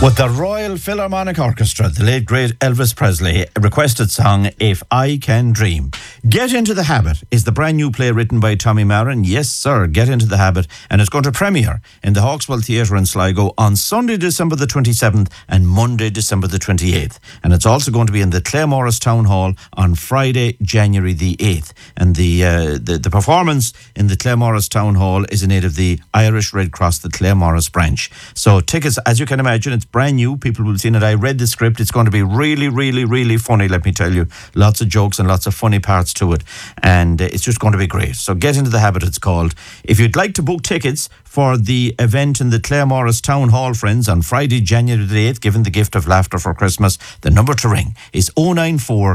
With the Royal Philharmonic Orchestra, the late great Elvis Presley requested song If I Can Dream. Get Into the Habit is the brand new play written by Tommy Marin. Yes, sir, Get Into the Habit. And it's going to premiere in the Hawkswell Theatre in Sligo on Sunday, December the 27th and Monday, December the 28th. And it's also going to be in the Claremorris Town Hall on Friday, January the 8th. And the performance in the Claremorris Town Hall is in aid of the Irish Red Cross, the Claremorris branch. So tickets, as you can imagine, it's brand new. People will have seen it. I read the script. It's going to be really, really, really funny, let me tell you. Lots of jokes and lots of funny parts to it. And it's just going to be great. So Get Into the Habit, it's called. If you'd like to book tickets for the event in the Claremorris Town Hall, friends, on Friday, January the 8th, given the gift of laughter for Christmas, the number to ring is 094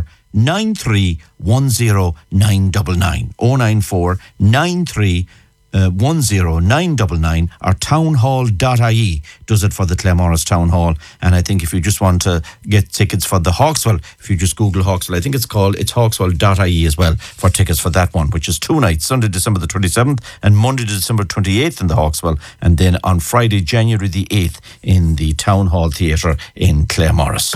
9310 999. 094 93 10999 or townhall.ie does it for the Claremorris Town Hall. And I think if you just want to get tickets for the Hawkswell, if you just Google Hawkswell, I think it's hawkswell.ie as well for tickets for that one, which is 2 nights, Sunday, December the 27th and Monday, December 28th in the Hawkswell, and then on Friday, January the 8th in the Town Hall Theatre in Claremorris.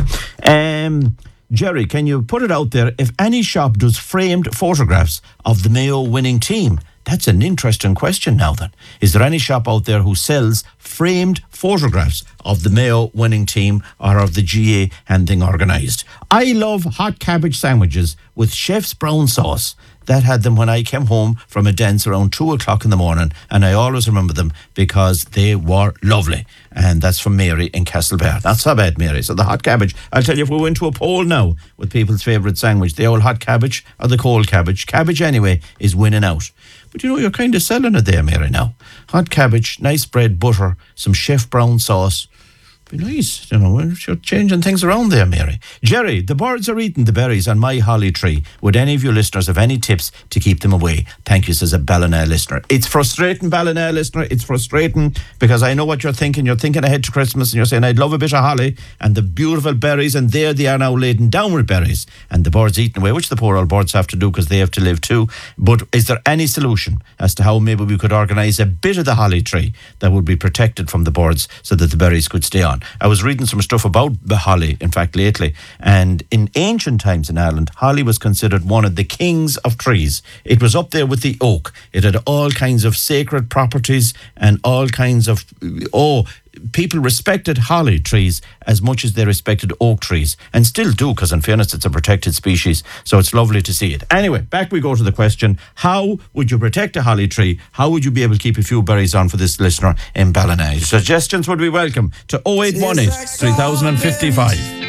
Jerry, can you put it out there, if any shop does framed photographs of the Mayo winning team? That's an interesting question now then. Is there any shop out there who sells framed photographs of the Mayo winning team or of the GA handling organised? I love hot cabbage sandwiches with chef's brown sauce. That had them when I came home from a dance around 2 o'clock in the morning, and I always remember them because they were lovely. And that's from Mary in Castlebar. Not so bad, Mary. So the hot cabbage, I'll tell you, if we went to a poll now with people's favourite sandwich, the old hot cabbage or the cold cabbage, cabbage anyway is winning out. But you know, you're kind of selling it there, Mary, now. Hot cabbage, nice bread, butter, some chef brown sauce. Be nice, you know, you're changing things around there, Mary. Jerry, the birds are eating the berries on my holly tree. Would any of you listeners have any tips to keep them away? Thank you, says a Ballina listener. It's frustrating, Ballina listener. It's frustrating because I know what you're thinking. You're thinking ahead to Christmas and you're saying, I'd love a bit of holly and the beautiful berries, and there they are now laden down with berries and the birds eating away, which the poor old birds have to do because they have to live too. But is there any solution as to how maybe we could organise a bit of the holly tree that would be protected from the birds so that the berries could stay on? I was reading some stuff about the holly, in fact, lately, and in ancient times in Ireland, holly was considered one of the kings of trees. It was up there with the oak. It had all kinds of sacred properties and all kinds of, people respected holly trees as much as they respected oak trees, and still do, because in fairness, it's a protected species, so it's lovely to see it. Anyway, back we go to the question, how would you protect a holly tree? How would you be able to keep a few berries on for this listener in Ballina? Suggestions would be welcome to 0818 3055.